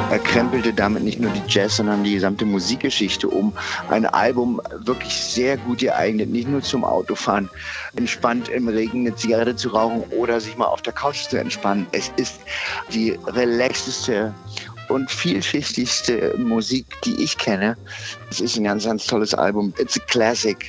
Er krempelte damit nicht nur die Jazz, sondern die gesamte Musikgeschichte um. Ein Album wirklich sehr gut geeignet, nicht nur zum Autofahren, entspannt im Regen eine Zigarette zu rauchen oder sich mal auf der Couch zu entspannen. Es ist die relaxteste und vielschichtigste Musik, die ich kenne. Es ist ein ganz, ganz tolles Album. It's a classic.